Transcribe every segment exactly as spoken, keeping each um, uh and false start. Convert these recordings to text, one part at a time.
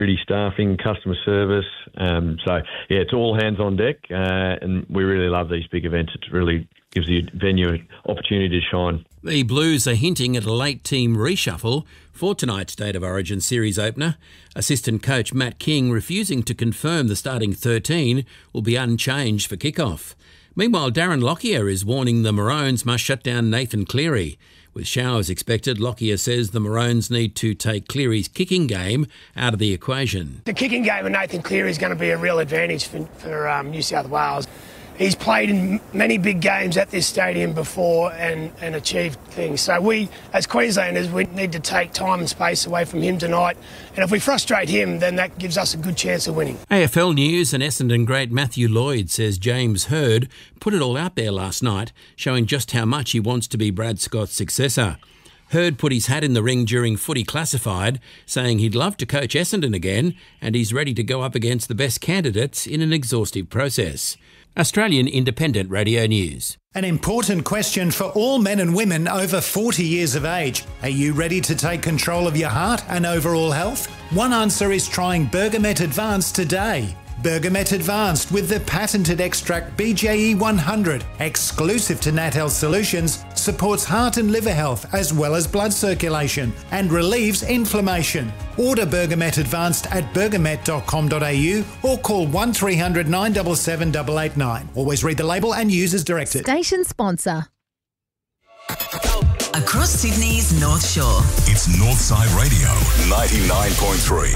staffing, customer service. Um, so, yeah, it's all hands on deck, uh, and we really love these big events. It really gives the venue an opportunity to shine. The Blues are hinting at a late team reshuffle for tonight's State of Origin series opener. Assistant coach Matt King refusing to confirm the starting thirteen will be unchanged for kickoff. Meanwhile, Darren Lockyer is warning the Maroons must shut down Nathan Cleary. With showers expected, Lockyer says the Maroons need to take Cleary's kicking game out of the equation. The kicking game of Nathan Cleary is going to be a real advantage for, for um, New South Wales. He's played in many big games at this stadium before and, and achieved things. So we, as Queenslanders, we need to take time and space away from him tonight. And if we frustrate him, then that gives us a good chance of winning. A F L News and Essendon great Matthew Lloyd says James Hird put it all out there last night, showing just how much he wants to be Brad Scott's successor. Hird put his hat in the ring during Footy Classified, saying he'd love to coach Essendon again and he's ready to go up against the best candidates in an exhaustive process. Australian Independent Radio News. An important question for all men and women over forty years of age. Are you ready to take control of your heart and overall health? One answer is trying Bergamet Advanced today. Bergamet Advanced with the patented extract B J E one hundred, exclusive to Nat Health Solutions, supports heart and liver health as well as blood circulation and relieves inflammation. Order Bergamet Advanced at bergamet dot com dot a u or call one three hundred nine seven seven eight eight nine. Always read the label and use as directed. Station sponsor. Across Sydney's North Shore. It's Northside Radio, ninety-nine point three.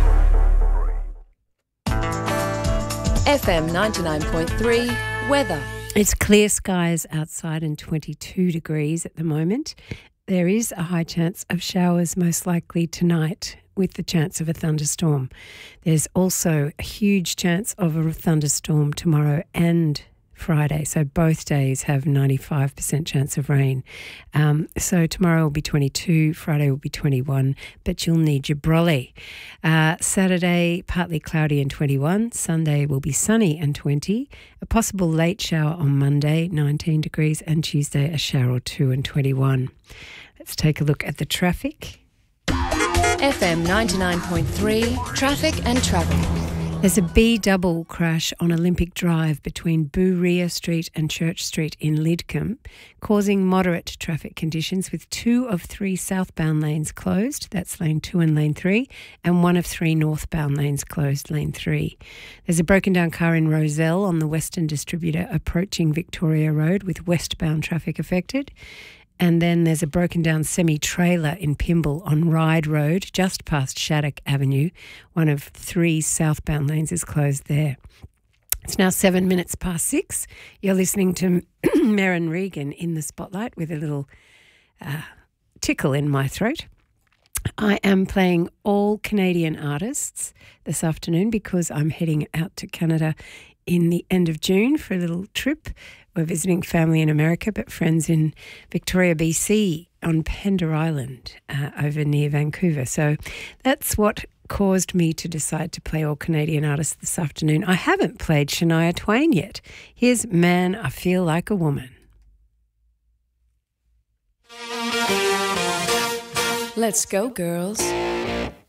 F M ninety-nine point three, weather. It's clear skies outside and twenty-two degrees at the moment. There is a high chance of showers most likely tonight with the chance of a thunderstorm. There's also a huge chance of a thunderstorm tomorrow and Friday, so both days have ninety-five percent chance of rain. Um, so tomorrow will be twenty-two, Friday will be twenty-one, but you'll need your brolly. Uh, Saturday, partly cloudy and twenty-one. Sunday will be sunny and twenty. A possible late shower on Monday, nineteen degrees, and Tuesday a shower or two and twenty-one. Let's take a look at the traffic. F M ninety-nine point three, traffic and travel. There's a B-double crash on Olympic Drive between Booria Street and Church Street in Lidcombe, causing moderate traffic conditions with two of three southbound lanes closed, that's lane two and lane three, and one of three northbound lanes closed, lane three. There's a broken down car in Rozelle on the Western Distributor approaching Victoria Road with westbound traffic affected. And then there's a broken down semi-trailer in Pymble on Ryde Road, just past Shattuck Avenue. One of three southbound lanes is closed there. It's now seven minutes past six. You're listening to Merrin Regan in the Spotlight with a little uh, tickle in my throat. I am playing all Canadian artists this afternoon because I'm heading out to Canada in the end of June for a little trip. We're visiting family in America, but friends in Victoria, B C, on Pender Island, uh, over near Vancouver. So that's what caused me to decide to play all Canadian artists this afternoon. I haven't played Shania Twain yet. Here's Man, I Feel Like a Woman. Let's go, girls.